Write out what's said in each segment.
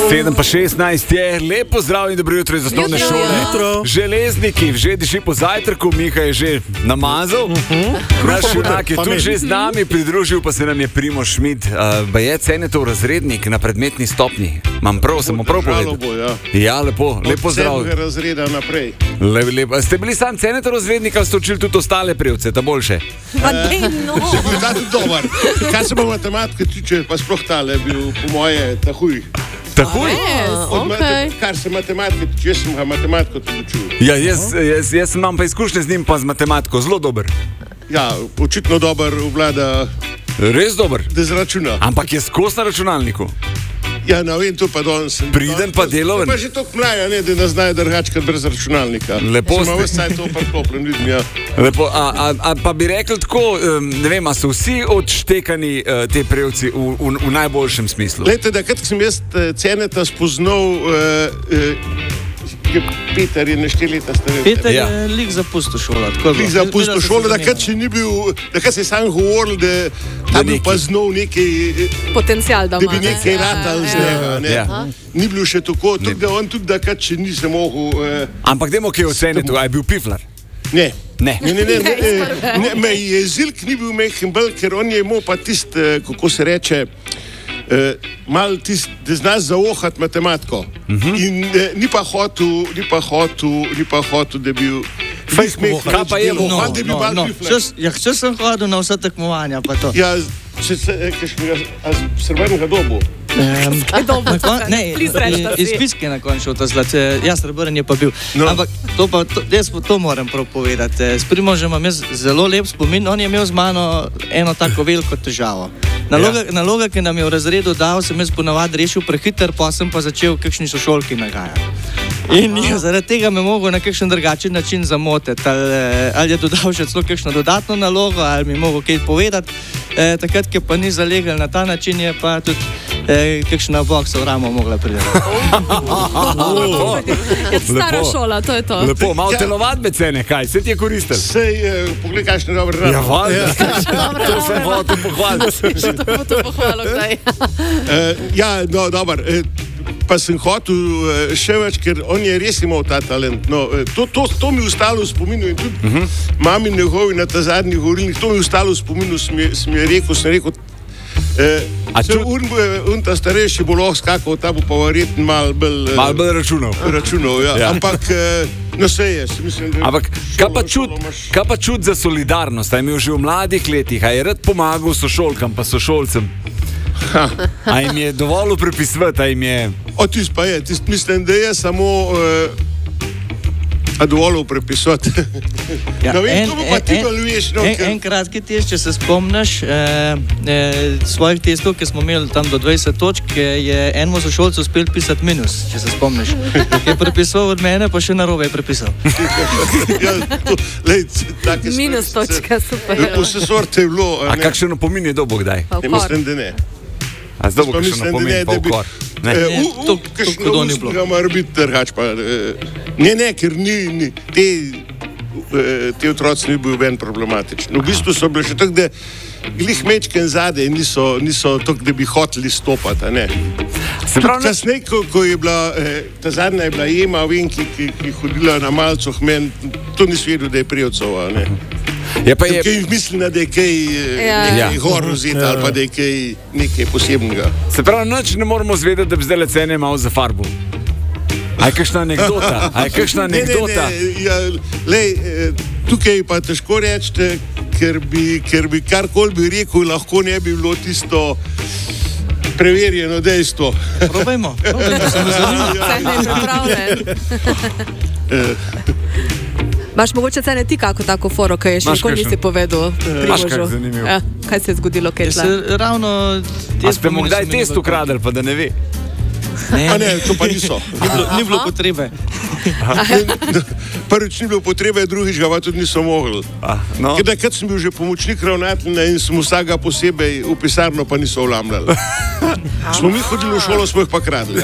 7:16 je, lepo zdrav in dobro jutro iz osnovne šole. Železniki, že diši po zajtrku, Miha je že namazal. Naš junak je tu že z nami, pridružil pa se nam je Primož Šmid, je Cenetov razrednik na predmetni stopnji. Mam prav, sem mu prav povedal. Ja, lepo zdrav. Od 7. razreda naprej. Lepo. Ste bili sam Cenetov razrednik, ali ste učili tudi ostale prevce, ta boljše? Ta tudi dober. Kar se pa matematike tiče, pa sploh tale bil po moje tahuj. Tahuj? Kar se matematike tiče, jaz sem ga matematiko tudi učil. Ja, jaz imam pa izkušnje z njim pa z matematiko, zelo dober. Ja, očitno dober vlada. Res dober. Da zračuna. Ampak je skos na računalniku. Ja, no, vem, to pa danes. Priden pa deloven. Pa že toliko mlaja, ne, da nas znajo drugače brez računalnika. Lepo ste. Samo vse to priklopljen ljudem, ja. Lepo, pa bi rekli tako, ne vem, a so vsi odštekani te prevci v najboljšem smislu? Glejte, da kad sem jaz Ceneta spoznal, Peter je na 4 leta starejši. Peter je lik zapustil šolo. Lik zapustil šolo, da kad še ni bil, da kad se je sam govoril, da tam bi pa znal nekaj potencial, da bi nekaj ratal z njega. Ne. Ja. Ni bil še tako, da on tudi, da kad še ni se mogel... Ampak dajmo kaj oceniti, a je bil piflar? Ne. Ne. Me jezilk ni bil mehen bolj, ker on je imel pa tist, kako se reče, malo tist, da zna zaohati matematiko. In ni pa hotel, da bi bil... Kaj pa je bilo? Če sem hodil na vse tekmovanja, pa to. Ja, srebrnega dobu. Ne, iz Piske na koncu ta zlat, jaz srebrn je pa bil. Ampak jaz to moram prav povedati. S Primožem imam jaz zelo lep spomin, on je imel z mano eno tako veliko težavo. Naloga, ki nam je v razredu dal, sem jaz ponavadi rešil prehiter, pa sem pa začel kakšni sošolki nagajati. In zaradi tega me mogel na kakšen drugačen način zamotiti. Ali je dodal še celo kakšno dodatno nalogo, ali mi mogel kaj povedati. Takrat, ki pa ni zalegel na ta način, je pa tudi kakšna boksa v ramo mogla priti. Je stara šola, to je to. Lepo, malo telovadbe cene, kaj? Vse ti je koristil? Poglej, kakšne dobre rame. Ja, valjda. To sem hotel pohvaliti. Že to bo to pohvalo, kdaj. Ja, no, dober. Pa sem hotel še več, ker on je res imel ta talent. No, to mi je ostalo v spominu in tudi mami njegovi na ta zadnjih govorilnih, to mi je ostalo v spominu, sem rekel, ta starejši bo lahko skakal, ta bo pa verjetno malo bolj računal, ja. Ampak, no se je, mislim, da... Ampak, kaj pa čut za solidarnost? A je imel že v mladih letih, a je rad pomagal sošolkam pa sošolcem? A jim je dovolj prepisovati, a jim je... Tist pa je, mislim, da je samo dovolj prepisovati. No, vem, to pa ti doluješ. En kratki test, če se spomniš svojih testov, ki smo imeli tam do 20 točk, je enemu sošolcu uspel pisati minus, če se spomniš. Je prepisoval od mene, pa še narobe je prepisal. Minus točka, super. Vse sorte je bilo. A kakšen opomin je dobil kdaj? Mislim, da ne. A zdaj bo kakšen opomin pa ukor? Kakšno ustega mora biti trhač pa... Ne, ker ni te otroci ni bil ven problematični. V bistvu so bili še tako, da glih mečken zadej niso tako, da bi hoteli stopati, a ne. Kasnej, ko je bila, ta zadnja je bila Ema, vem, ki hodila na malcoh, meni to nisi vedel, da je prijevcova, ne. Kaj mislim, da je kaj gor vzeti ali pa da je nekaj posebnega. Se pravi, nič ne moramo zvedeti, da bi zdaj Cene malo za farbo. A je kakšna anekdota? Tukaj pa težko reči, ker bi karkoli bi rekel, lahko ne bi bilo tisto preverjeno dejstvo. Probajmo, se me zanima. Cene je pripravljen. Imaš mogoče Cene ti kako tako foro, kaj je še nikoli nisi povedal Primožu? Kaj se je zgodilo, kaj je tla? A ste mu kdaj test ukradli, pa da ne ve? Ne, to pa niso. Ni bilo potrebe. Prvič ni bilo potrebe, drugič ga pa tudi niso mogli. Kad sem bil že pomočnik ravnatelja in smo vsega posebej v pisarno pa niso vlamljali. Smo mi hodili v šolo, smo jih pa kradli.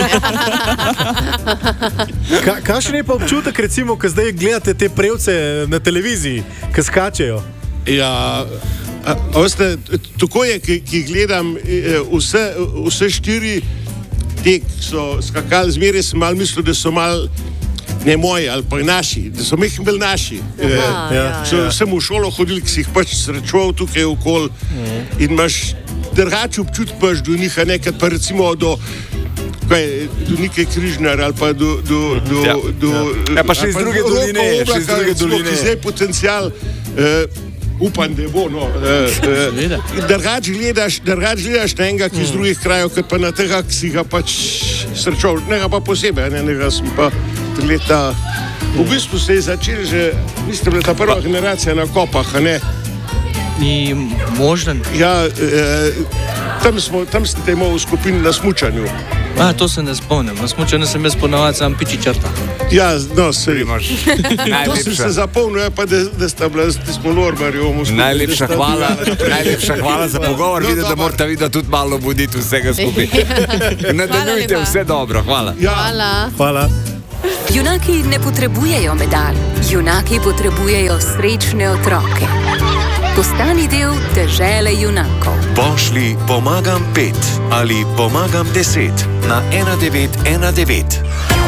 Kakšen je pa občutek, recimo, ko zdaj gledate te prevce na televiziji, ki skačejo? Ja, veste, tako je, ki gledam vse štiri Te, ki so skakali, zmeraj sem mal mislil, da so mal ne moji ali pa naši, da so mehni bili naši. Sem v šolo hodil, ki si jih pač srečoval tukaj okoli in imaš drugače občutek do njih, nekaj pa recimo do neke Križnar ali pa do pa še iz druge doline, ki zdaj potencial upam, da bo, no. Drugače gledaš na enega, ki iz drugih krajev, kot pa na tega, ki si ga pač srečal, nega pa posebej, nega sem pa leta. V bistvu se je začel že, vi ste bila ta prva generacija na kopah, a ne? Ni možen? Ja, tam ste imeli v skupini na smučanju. To se ne spomnim. Na smučanju sem jaz ponavljal sam piči črta. Ja, no, se imaš. To sem se zapomnil, pa da sta bila, da smo Lorbarji. Najlepša hvala za pogovor. Vidite, da morate videti tudi malo buditi vsega skupaj. Nadaljujte, vse dobro. Hvala. Hvala. Junaki ne potrebujejo medalj. Junaki potrebujejo srečne otroke. Postani del dežele junakov. Pošlji pomagam 5 ali pomagam 10 na 1919.